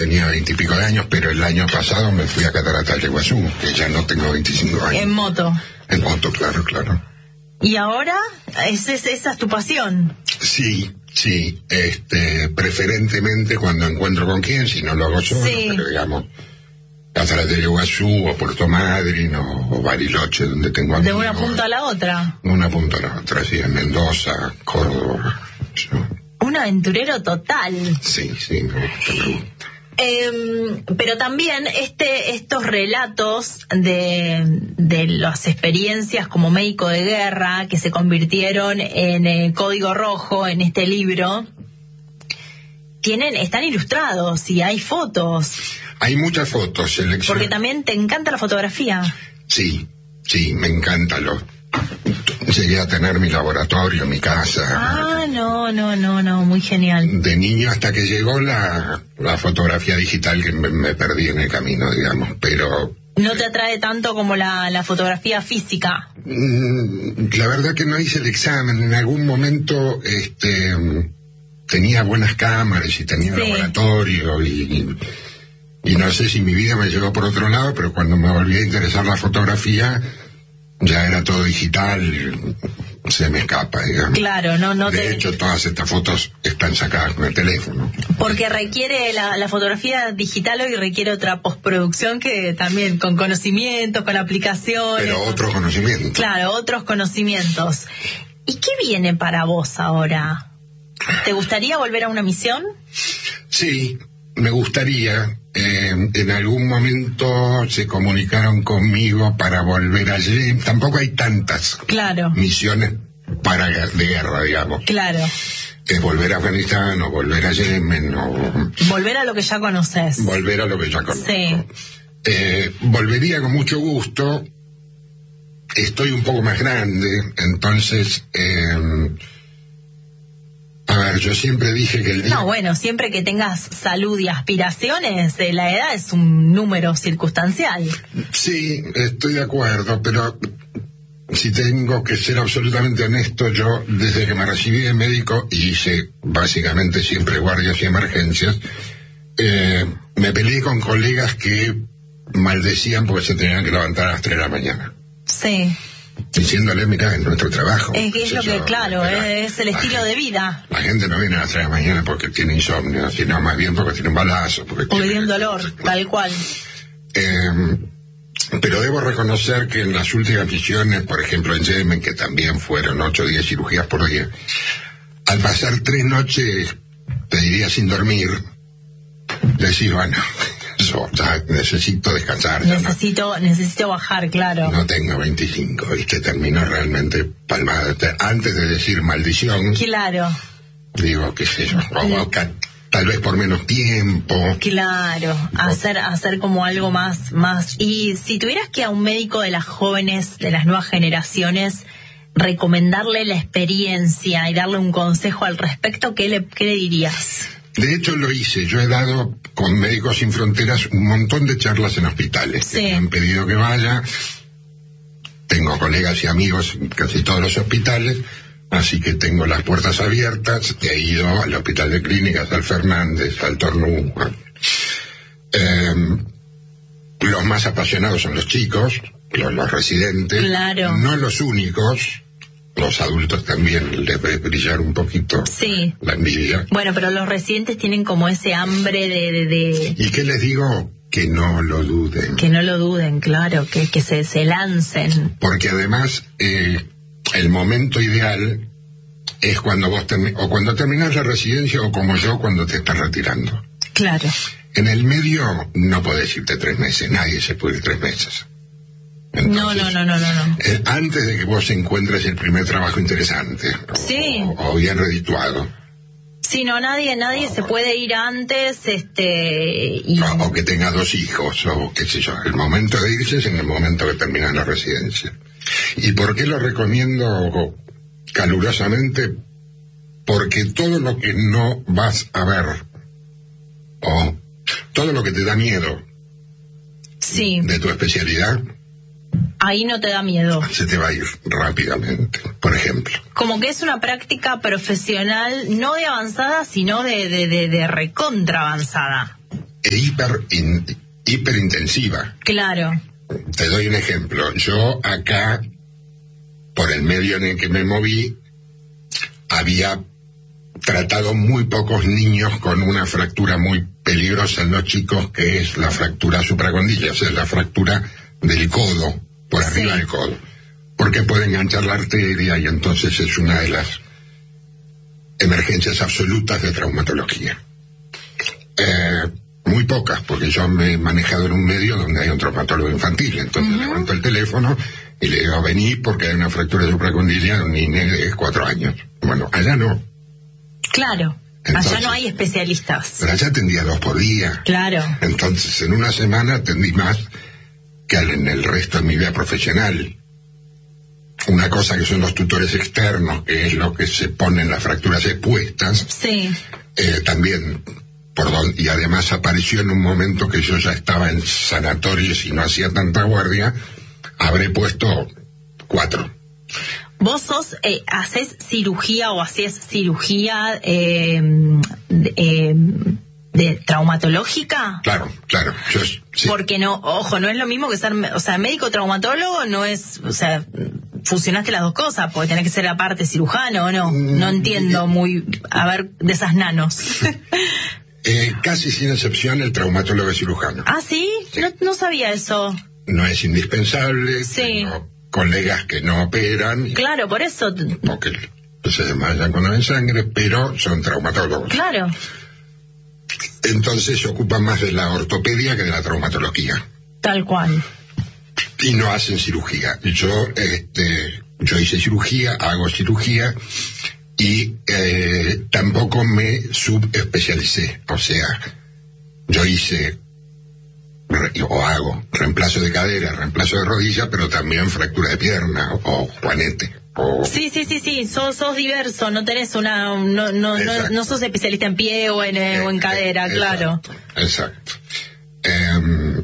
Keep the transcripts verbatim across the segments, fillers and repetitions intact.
tenía veintipico de años, pero el año pasado me fui a Cataratas del Iguazú, que ya no tengo veinticinco años. En moto. En moto, claro, claro. ¿Y ahora? ¿Es, es, ¿Esa es tu pasión? Sí, sí, este, preferentemente cuando encuentro con quién, si no lo hago solo, Sí. pero digamos, Cataratas del Iguazú, o Puerto Madryn, o, o Bariloche, donde tengo amigos. De una punta a la otra. De una punta a la otra, sí, en Mendoza, Córdoba. Yo, Un aventurero total. sí, sí, me gusta, me gusta. Eh, pero también este estos relatos de, de las experiencias como médico de guerra que se convirtieron en eh, código rojo en este libro tienen están ilustrados y hay fotos. Hay muchas fotos, seleccionadas. Porque también te encanta la fotografía. Sí, sí, me encanta. Lo... Llegué a tener mi laboratorio, mi casa. Ah, no, no, no, no, muy genial. De niño hasta que llegó la, la fotografía digital, que me, me perdí en el camino, digamos, pero... ¿No te atrae tanto como la, la fotografía física? Mm, la verdad que no hice el examen. En algún momento este, tenía buenas cámaras y tenía Sí. un laboratorio y, y no sé si mi vida me llevó por otro lado, pero cuando me volví a interesar la fotografía ya era todo digital, se me escapa, digamos. Claro, no, no De te... hecho, todas estas fotos están sacadas con el teléfono. Porque requiere, la, la fotografía digital hoy requiere otra postproducción que también con conocimientos, con aplicaciones. Pero otro conocimiento. Claro, otros conocimientos. ¿Y qué viene para vos ahora? ¿Te gustaría volver a una misión? Sí, me gustaría. Eh, en algún momento se comunicaron conmigo para volver allí. Tampoco hay tantas Claro, misiones para de guerra, digamos. claro. Es volver a Afganistán o volver a Yemen o Volver a lo que ya conoces. volver a lo que ya conozco. Sí. Eh, volvería con mucho gusto. Estoy un poco más grande, entonces... Eh, a ver, yo siempre dije que el día... No, bueno, siempre que tengas salud y aspiraciones, eh, la edad es un número circunstancial. Sí, estoy de acuerdo, pero si tengo que ser absolutamente honesto, yo desde que me recibí de médico y hice básicamente siempre guardias y emergencias, eh, me peleé con colegas que maldecían porque se tenían que levantar a las tres de la mañana. Sí. Diciéndole, mira, es nuestro trabajo. Es que es lo que, Yo, claro, pero es el la estilo gente- de vida. La gente no viene a las tres de la mañana porque tiene insomnio, sino más bien porque tiene un balazo. Porque, Porque tiene tiene un dolor, tal cual. Eh, pero debo reconocer que en las últimas misiones, por ejemplo en Yemen, que también fueron ocho o diez cirugías por día, al pasar tres noches, te diría sin dormir, decís, bueno, yo ya necesito descansar. ya no- Necesito, necesito bajar, claro. No tengo veinticinco, ¿viste? Terminó realmente palmada. Te- Antes de decir maldición, Claro, digo, qué sé yo, o- o ca- tal vez por menos tiempo. claro. Hacer, hacer como algo más, más. Y si tuvieras que a un médico de las jóvenes, de las nuevas generaciones, recomendarle la experiencia y darle un consejo al respecto, ¿qué le, qué le dirías? De hecho, lo hice. Yo he dado con Médicos Sin Fronteras un montón de charlas en hospitales. Sí. Me han pedido que vaya. Tengo colegas y amigos en casi todos los hospitales, así que tengo las puertas abiertas. He ido al Hospital de Clínicas, al Fernández, al Tornú. Eh, los más apasionados son los chicos, los, los residentes. Claro. No los únicos. Los adultos también les debe brillar un poquito Sí. la envidia. Bueno, pero los residentes tienen como ese hambre de, de, de- ¿Y qué les digo? Que no lo duden. que no lo duden, claro, que, que se, se lancen. Porque además, eh, el momento ideal es cuando vos termi- o cuando terminás la residencia o como yo cuando te estás retirando. Claro. En el medio no podés irte tres meses, nadie se puede ir tres meses. No, no, no, no, no, no. Eh, antes de que vos encuentres el primer trabajo interesante Sí. o, o bien redituado, Sí, no, nadie, nadie se puede ir antes, este, y... o, o que tenga dos hijos, o qué sé yo. El momento de irse es en el momento que terminas la residencia. ¿Y por qué lo recomiendo calurosamente? Porque todo lo que no vas a ver, o todo lo que te da miedo Sí, de tu especialidad, ahí no te da miedo. se te va a ir rápidamente. Por ejemplo, Como que es una práctica profesional, no de avanzada, sino de, de, de, de recontra avanzada. e hiper, in, hiperintensiva. Claro. Te doy un ejemplo. Yo acá, por el medio en el que me moví, había tratado muy pocos niños con una fractura muy peligrosa en los chicos, que es la fractura supracondilla, o sea, la fractura del codo, por arriba sí. del codo, porque puede enganchar la arteria y entonces es una de las emergencias absolutas de traumatología. Eh, muy pocas, porque yo me he manejado en un medio donde hay un traumatólogo infantil, entonces uh-huh. levanto el teléfono y le digo, vení porque hay una fractura supracondiliar de un niño de cuatro años. Bueno, allá no. Claro, entonces, allá no hay especialistas. Pero allá atendía dos por día. Claro. Entonces, en una semana atendí más que en el resto de mi vida profesional. Una cosa que son los tutores externos, que es lo que se ponen las fracturas expuestas. Sí. Eh, también, por don, y además apareció en un momento que yo ya estaba en sanatorios y no hacía tanta guardia, habré puesto cuatro. ¿Vos sos, eh, haces cirugía o hacías cirugía eh, de, eh, de traumatológica? Claro, claro. Yo, sí. Porque no, ojo, no es lo mismo que ser, o sea, médico traumatólogo no es, o sea, fusionaste las dos cosas, porque tenés que ser aparte cirujano, ¿o no? No entiendo muy, a ver, de esas nanos. eh, casi sin excepción el traumatólogo es cirujano. ¿Ah, sí? sí. No, no sabía eso. No es indispensable. Sí. No, colegas que no operan. Claro, por eso. Porque se desmayan cuando ven sangre, pero son traumatólogos. Claro. Entonces se ocupan más de la ortopedia que de la traumatología. Tal cual. Y no hacen cirugía. Yo, este, yo hice cirugía, hago cirugía y eh, tampoco me subespecialicé. O sea, yo hice o hago reemplazo de cadera, reemplazo de rodilla, pero también fractura de pierna o juanete. O... Sí, sí, sí, sí, sos, sos diverso, no tenés una, no, no, no, no sos especialista en pie o en, eh, o en cadera, eh, claro. Exacto. Eh,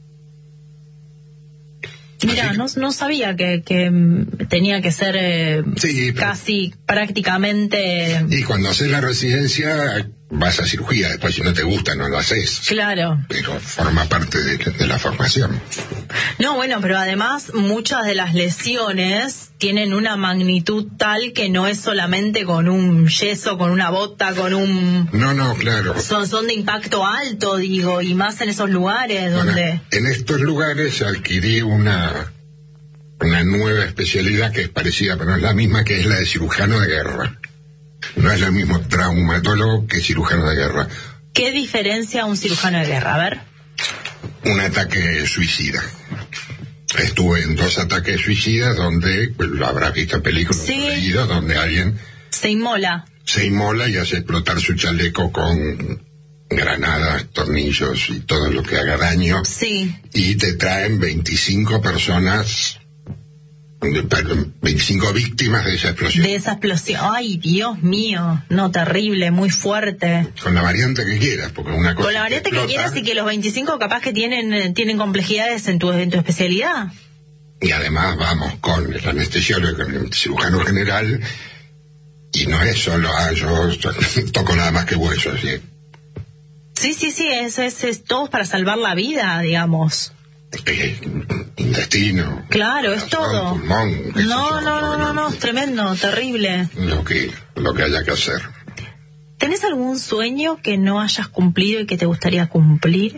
Mira, no, no sabía que, que tenía que ser eh, sí, pero... casi prácticamente... Y cuando haces la residencia vas a cirugía, después si no te gusta no lo haces. Claro. Pero forma parte de, de la formación. No, bueno, pero además muchas de las lesiones tienen una magnitud tal que no es solamente con un yeso, con una bota, con un... No, no, claro. Son, son de impacto alto, digo, y más en esos lugares bueno, donde... En estos lugares adquirí una, una nueva especialidad que es parecida, pero no es la misma, que es la de cirujano de guerra. No es el mismo traumatólogo que cirujano de guerra. ¿Qué diferencia un cirujano de guerra? A ver. Un ataque suicida. Estuve en dos ataques suicidas donde, pues, lo habrás visto en películas, sí. leído, donde alguien se inmola. Se inmola y hace explotar su chaleco con granadas, tornillos y todo lo que haga daño. Sí. Y te traen veinticinco personas, veinticinco víctimas de esa explosión. De esa explosión. Ay, Dios mío. No, terrible, muy fuerte. Con la variante que quieras, porque una cosa. Con la variante que, que quieras y que los veinticinco capaz que tienen tienen complejidades en tu, en tu especialidad. Y además vamos con el anestesiólogo, con el cirujano general, y no es solo, ah, yo toco nada más que huesos. ¿Sí? Sí, sí, sí, es, es, es todo para salvar la vida, digamos. Eh, intestino. Claro, corazón, es todo. Pulmón, no, no, no, no, no, es tremendo, terrible. Lo que, lo que haya que hacer. ¿Tenés algún sueño que no hayas cumplido y que te gustaría cumplir?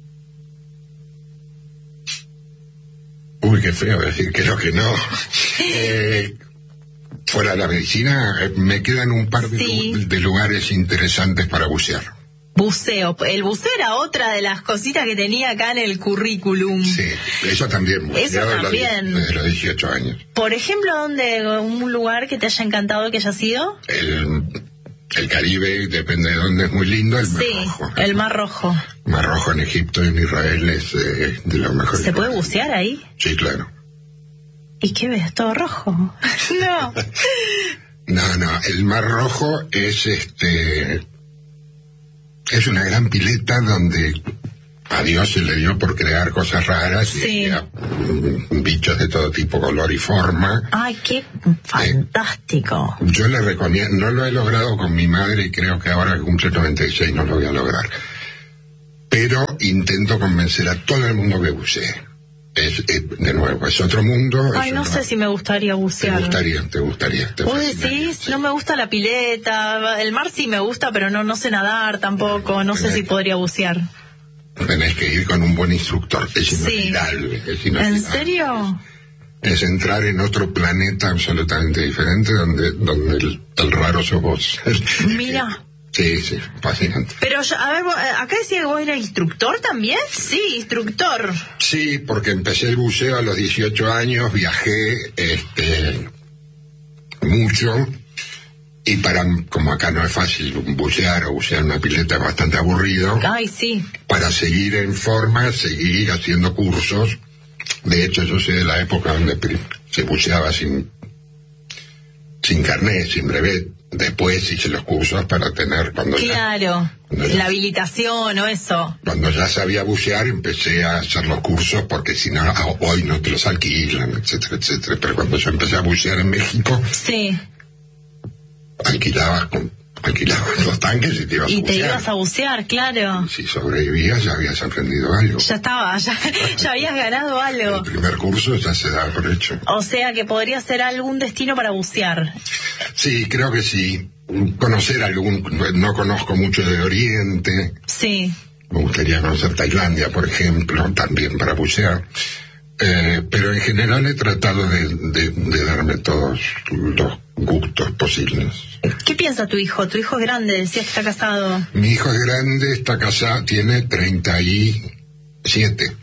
Uy, qué feo decir que no, que no. eh, fuera de la medicina, me quedan un par de, sí. lu- de lugares interesantes para bucear. Buceo. El buceo era otra de las cositas que tenía acá en el currículum. Sí, eso también. Eso también. Desde los dieciocho años. Por ejemplo, ¿dónde, un lugar que te haya encantado que haya sido? El, el Caribe, depende de dónde, es muy lindo. El Mar sí, Rojo. el Mar Rojo. Mar Rojo en Egipto y en Israel es eh, de los mejores. ¿Se puede bucear ahí? Sí, claro. ¿Y qué ves? ¿Todo rojo? No. No, no, el Mar Rojo es este... Es una gran pileta donde a Dios se le dio por crear cosas raras, sí. y a, um, bichos de todo tipo, color y forma. Ay, qué fantástico. Eh, yo le recomiendo, no lo he logrado con mi madre y creo que ahora que cumple noventa y seis no lo voy a lograr. pero intento convencer a todo el mundo que bucee. Es, es, de nuevo, es otro mundo. Ay, no sé si me gustaría bucear. Te gustaría, te gustaría. Te ¿Vos decís? Sí. No me gusta la pileta, el mar sí me gusta, pero no, no sé nadar tampoco, no sé si podría bucear. Tenés que ir con un buen instructor, es inolvidable. Sí. Es inolvidable. ¿En serio? Es entrar en otro planeta absolutamente diferente donde, donde el, el raro sos vos. Mira. Sí, sí, fascinante. Pero, a ver, acá decía que vos eras instructor también. Sí, instructor. Sí, porque empecé el buceo a los dieciocho años, viajé este, mucho, y para, como acá no es fácil bucear o bucear en una pileta es bastante aburrido. Ay, sí. Para seguir en forma, seguí haciendo cursos. De hecho, yo soy de la época donde se buceaba sin, sin carnet, sin brevet. Después hice los cursos para tener cuando claro, ya, cuando la ya, habilitación o eso. Cuando ya sabía bucear empecé a hacer los cursos porque si no, hoy no te los alquilan, etcétera, etcétera. Pero cuando yo empecé a bucear en México, sí, alquilabas, alquilabas los tanques y te ibas y a bucear. Y te ibas a bucear, claro. Y si sobrevivías ya habías aprendido algo. Ya estaba, ya, ya habías ganado algo. El primer curso ya se da por hecho. O sea que podría ser algún destino para bucear. Sí, creo que sí. Conocer algún... No conozco mucho de Oriente. Sí. Me gustaría conocer Tailandia, por ejemplo, también para bucear. Eh, pero en general he tratado de, de, de darme todos los gustos posibles. ¿Qué piensa tu hijo? Tu hijo es grande, decías que está casado. Mi hijo es grande, está casado, tiene treinta y siete.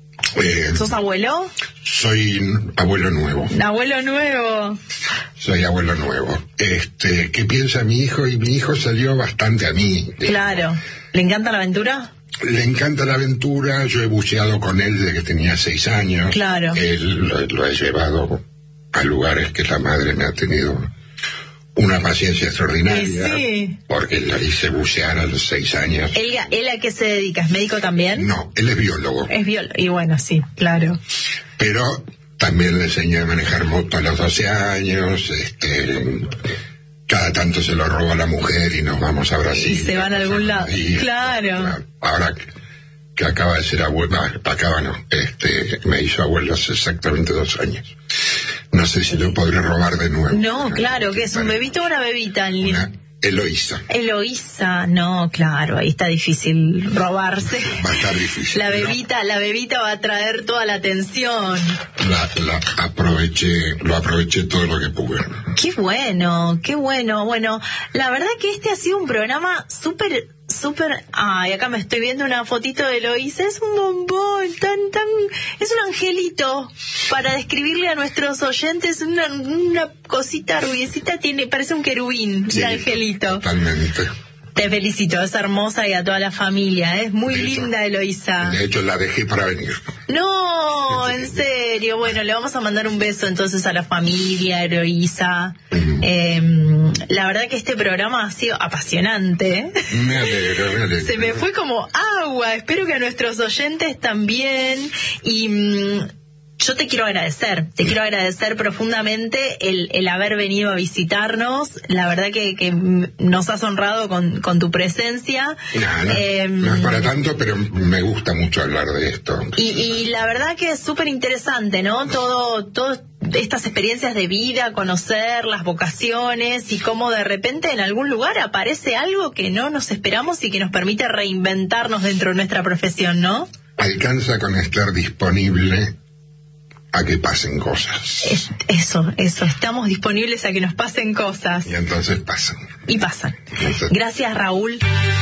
Eh, ¿Sos abuelo? Soy abuelo nuevo. Abuelo nuevo. Soy abuelo nuevo. Este, ¿qué piensa mi hijo? Y mi hijo salió bastante a mí. Claro. ¿Le encanta la aventura? Le encanta la aventura. Yo he buceado con él desde que tenía seis años. Claro. Él lo, lo he llevado a lugares que la madre me ha tenido una paciencia extraordinaria. Sí. Porque la hice bucear a los seis años. ¿Él, ¿Él a qué se dedica? ¿Es médico también? No, él es biólogo. Es biólogo. Y bueno, sí, claro. Pero también le enseñé a manejar moto a los doce años. Este... Cada tanto se lo roba la mujer y nos vamos a Brasil. Y se van a algún lado. Y, claro. claro. Ahora que, que acaba de ser abuelo, acaba no, este, me hizo abuelo hace exactamente dos años. No sé si lo podré robar de nuevo. No, claro, que es un bebito o una bebita. Una Eloísa. Eloísa, no, claro, ahí está difícil robarse. Va a estar difícil. La bebita, ¿no? La bebita va a traer toda la atención. La, la aproveché, lo aproveché todo lo que pude. Qué bueno, qué bueno. Bueno, la verdad que este ha sido un programa súper, súper... Ay, acá me estoy viendo una fotito de Eloísa. Es un bombón, tan, tan... Es un angelito. Para describirle a nuestros oyentes, una, una cosita rubiecita, tiene, parece un querubín, sí, el angelito. Totalmente. Te felicito, es hermosa y a toda la familia, es muy de hecho, linda Eloísa. De hecho, la dejé para venir. No, en serio. Bueno, le vamos a mandar un beso entonces a la familia, Eloísa. Uh-huh. eh, la verdad que este programa ha sido apasionante. Me alegro, me alegro. Se me fue como agua. Espero que a nuestros oyentes también. Y... Mmm, yo te quiero agradecer, te quiero agradecer profundamente el, el haber venido a visitarnos. La verdad que, que nos has honrado con, con tu presencia. No, no, eh, no es para tanto, pero me gusta mucho hablar de esto. Y, y la verdad que es súper interesante, ¿no? Todo, todo estas experiencias de vida, conocer las vocaciones y cómo de repente en algún lugar aparece algo que no nos esperamos y que nos permite reinventarnos dentro de nuestra profesión, ¿no? Alcanza con estar disponible a que pasen cosas. Es, eso, eso. Estamos disponibles a que nos pasen cosas. Y entonces pasan. Y pasan. Entonces... Gracias, Raúl.